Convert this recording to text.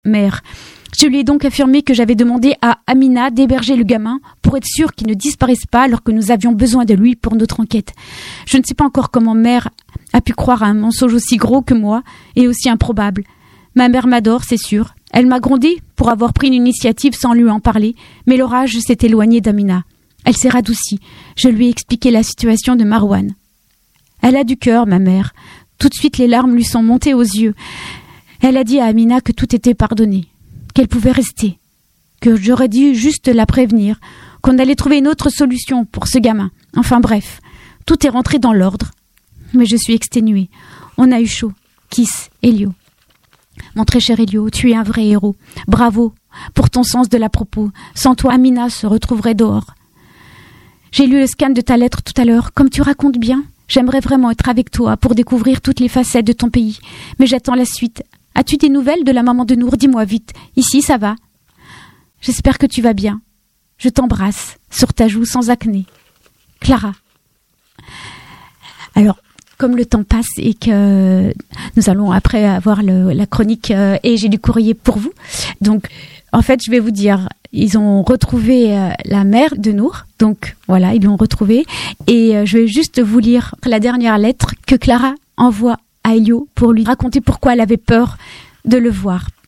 mère. Je lui ai donc affirmé que j'avais demandé à Amina d'héberger le gamin pour être sûre qu'il ne disparaisse pas alors que nous avions besoin de lui pour notre enquête. Je ne sais pas encore comment mère a pu croire à un mensonge aussi gros que moi et aussi improbable. Ma mère m'adore, c'est sûr. Elle m'a grondée pour avoir pris une initiative sans lui en parler, mais l'orage s'est éloigné d'Amina. Elle s'est radoucie. Je lui ai expliqué la situation de Marwan. Elle a du cœur, ma mère. Tout de suite, les larmes lui sont montées aux yeux. Elle a dit à Amina que tout était pardonné, qu'elle pouvait rester, que j'aurais dû juste la prévenir, qu'on allait trouver une autre solution pour ce gamin. Enfin bref, tout est rentré dans l'ordre. Mais je suis exténuée. On a eu chaud. Kiss, Elio. Mon très cher Elio, tu es un vrai héros. Bravo pour ton sens de l'à propos. Sans toi, Amina se retrouverait dehors. J'ai lu le scan de ta lettre tout à l'heure. Comme tu racontes bien, j'aimerais vraiment être avec toi pour découvrir toutes les facettes de ton pays. Mais j'attends la suite. As-tu des nouvelles de la maman de Nour? Dis-moi vite. Ici, ça va. J'espère que tu vas bien. Je t'embrasse sur ta joue sans acné. Clara. Alors, comme le temps passe et que nous allons après avoir la chronique et j'ai du courrier pour vous. Donc, en fait, je vais vous dire, ils ont retrouvé la mère de Nour. Donc, voilà, ils l'ont retrouvée. Et je vais juste vous lire la dernière lettre que Clara envoie à Elio pour lui raconter pourquoi elle avait peur de le voir.